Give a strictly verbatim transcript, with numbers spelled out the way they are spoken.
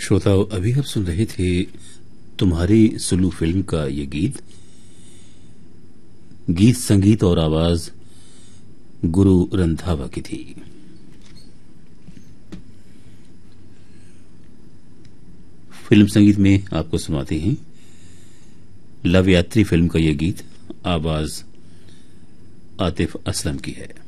श्रोताओं, अभी आप सुन रहे थे तुम्हारी सुलू फिल्म का ये गीत। गीत, संगीत और आवाज गुरु रंधावा की थी। फिल्म संगीत में आपको सुनाते हैं लव यात्री फिल्म का ये गीत। आवाज आतिफ असलम की है।